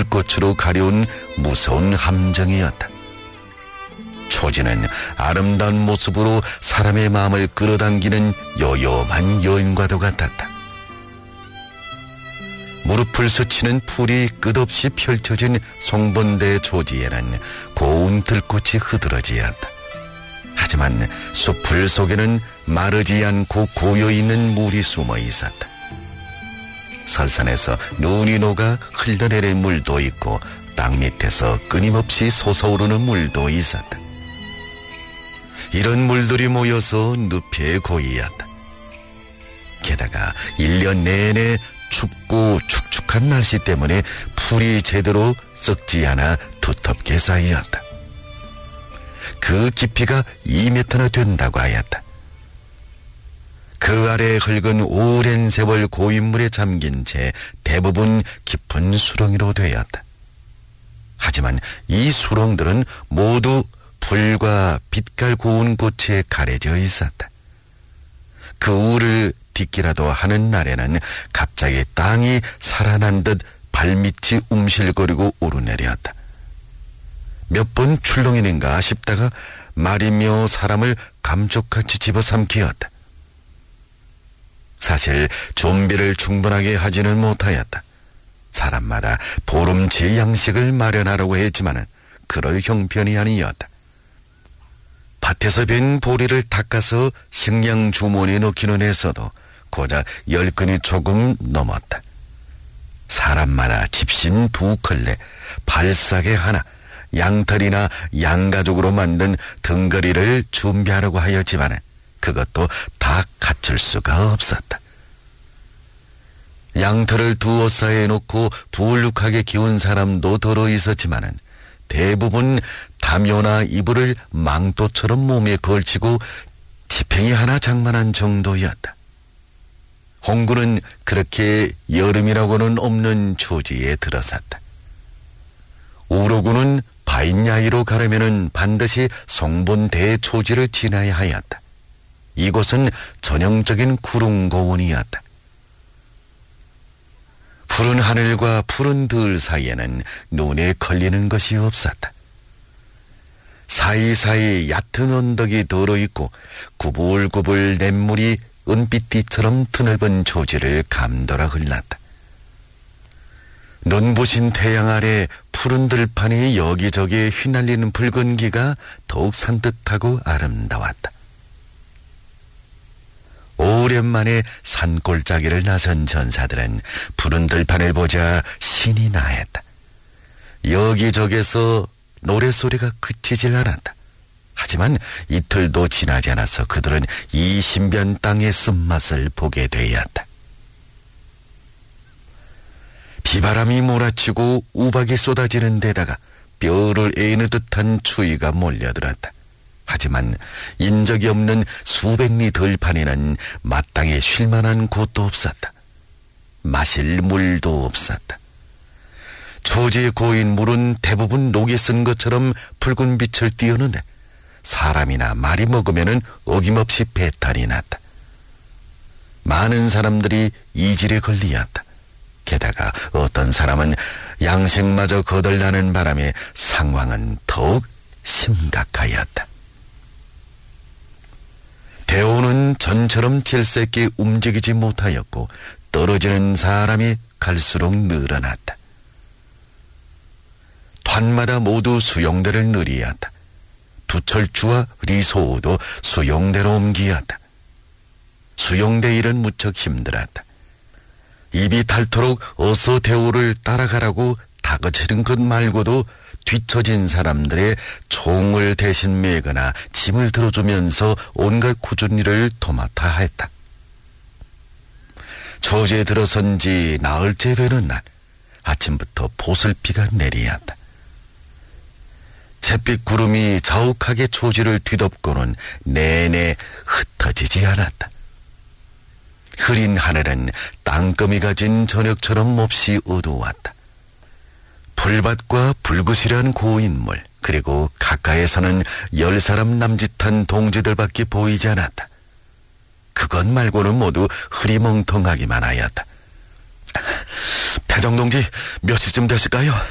들꽃으로 가려운 무서운 함정이었다. 초지는 아름다운 모습으로 사람의 마음을 끌어당기는 요염한 여인과도 같았다. 무릎을 스치는 풀이 끝없이 펼쳐진 송본대 초지에는 고운 들꽃이 흐드러지었다. 하지만 숲풀 속에는 마르지 않고 고여있는 물이 숨어 있었다. 설산에서 눈이 녹아 흘러내릴 물도 있고 땅 밑에서 끊임없이 솟아오르는 물도 있었다. 이런 물들이 모여서 늪에 고이었다. 게다가 1년 내내 춥고 축축한 날씨 때문에 풀이 제대로 썩지 않아 두텁게 쌓였다. 그 깊이가 2m나 된다고 하였다. 그 아래 흙은 오랜 세월 고인물에 잠긴 채 대부분 깊은 수렁이로 되었다. 하지만 이 수렁들은 모두 불과 빛깔 고운 꽃에 가려져 있었다. 그 우를 딛기라도 하는 날에는 갑자기 땅이 살아난 듯 발밑이 움실거리고 오르내렸다. 몇 번 출렁이는가 싶다가 말이며 사람을 감쪽같이 집어삼키었다. 사실 준비를 충분하게 하지는 못하였다. 사람마다 보름치 양식을 마련하려고 했지만 그럴 형편이 아니었다. 밭에서 빈 보리를 닦아서 식량 주머니에 넣기는 했어도 고작 10근이 조금 넘었다. 사람마다 집신 2컬레, 발사계 하나, 양털이나 양가죽으로 만든 등거리를 준비하려고 하였지만 그것도 다 갖출 수가 없었다. 양털을 두어싸에 놓고 부울룩하게 기운 사람도 더러 있었지만 대부분 담요나 이불을 망토처럼 몸에 걸치고 지팽이 하나 장만한 정도였다. 홍구는 그렇게 여름이라고는 없는 초지에 들어섰다. 우로구는 바인야이로 가려면 반드시 송본대 초지를 지나야 하였다. 이곳은 전형적인 구릉고원이었다. 푸른 하늘과 푸른 들 사이에는 눈에 걸리는 것이 없었다. 사이사이 얕은 언덕이 덜어있고 구불구불 냇물이 은빛띠처럼 드넓은 조지를 감돌아 흘렀다. 눈부신 태양 아래 푸른 들판이 여기저기 휘날리는 붉은 기가 더욱 산뜻하고 아름다웠다. 오랜만에 산골짜기를 나선 전사들은 푸른 들판을 보자 신이 나했다. 여기저기서 노랫소리가 그치질 않았다. 하지만 이틀도 지나지 않아서 그들은 이 신변 땅의 쓴맛을 보게 되었다. 비바람이 몰아치고 우박이 쏟아지는 데다가 뼈를 애는 듯한 추위가 몰려들었다. 하지만 인적이 없는 수백 리 들판에는 마땅히 쉴만한 곳도 없었다. 마실 물도 없었다. 초지에 고인 물은 대부분 녹이 쓴 것처럼 붉은 빛을 띠었는데 사람이나 말이 먹으면 어김없이 배탈이 났다. 많은 사람들이 이질에 걸리었다. 게다가 어떤 사람은 양식마저 거덜나는 바람에 상황은 더욱 심각하였다. 대오는 전처럼 질색게 움직이지 못하였고 떨어지는 사람이 갈수록 늘어났다. 团마다 모두 수용대를 늘이었다. 두철주와 리소우도 수용대로 옮기었다. 수용대 일은 무척 힘들었다. 입이 닳도록 어서 대오를 따라가라고 다그치는 것 말고도 뒤처진 사람들의 총을 대신 메거나 짐을 들어주면서 온갖 굳은 일을 도맡아 했다. 초지에 들어선 지 나흘째 되는 날 아침부터 보슬비가 내리었다. 잿빛 구름이 자욱하게 초지를 뒤덮고는 내내 흩어지지 않았다. 흐린 하늘은 땅거미가 진 저녁처럼 몹시 어두웠다. 풀밭과 불그스런 고인물 그리고 가까이에서는 10사람 남짓한 동지들밖에 보이지 않았다. 그것 말고는 모두 흐리멍텅하기만 하였다. 배정동지 몇 시쯤 되실까요?